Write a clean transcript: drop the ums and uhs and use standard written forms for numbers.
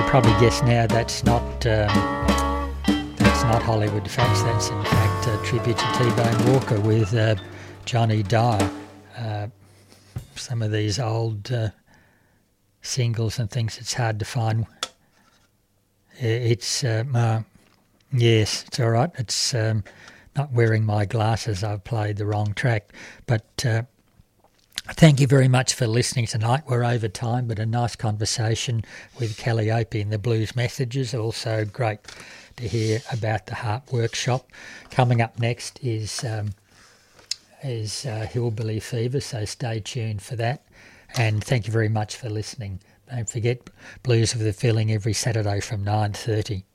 probably guess now that's not Hollywood Facts. That's in fact a tribute to T-Bone Walker with Johnny Dyer. Some of these old singles and things, it's hard to find. It's yes, it's all right. It's not wearing my glasses. I've played the wrong track, but. Thank you very much for listening tonight. We're over time, but a nice conversation with Calliope and the Blues Messages. Also great to hear about the Harp Workshop. Coming up next is Hillbilly Fever, so stay tuned for that. And thank you very much for listening. Don't forget Blues with a Feeling every Saturday from 9:30.